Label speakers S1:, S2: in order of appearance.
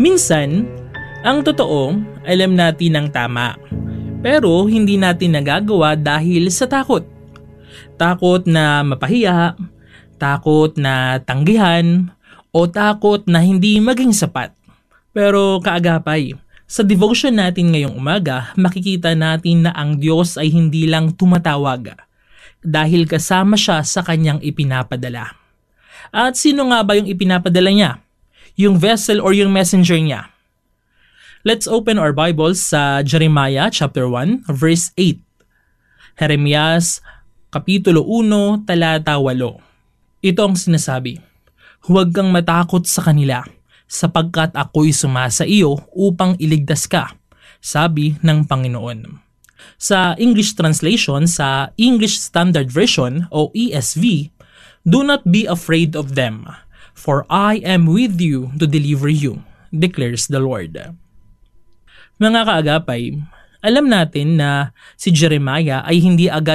S1: Minsan, ang totoo, alam natin ang tama. Pero hindi natin nagagawa dahil sa takot. Takot na mapahiya, takot na tanggihan, o takot na hindi maging sapat. Pero kaagapay, sa devotion natin ngayong umaga, makikita natin na ang Diyos ay hindi lang tumatawag dahil kasama siya sa kanyang ipinapadala. At sino nga ba yung ipinapadala niya? Yung vessel or yung messenger niya? Let's open our Bibles sa Jeremiah chapter 1 verse 8. Jeremias kapitulo 1 talata 8. Ito ang sinasabi, "Huwag kang matakot sa kanila, sapagkat ako'y sumasa iyo upang iligtas ka," sabi ng Panginoon. Sa English translation, sa English Standard Version o ESV, "Do not be afraid of them, for I am with you to deliver you," declares the Lord. Mga kaagapay, alam natin na si Jeremiah ay hindi agad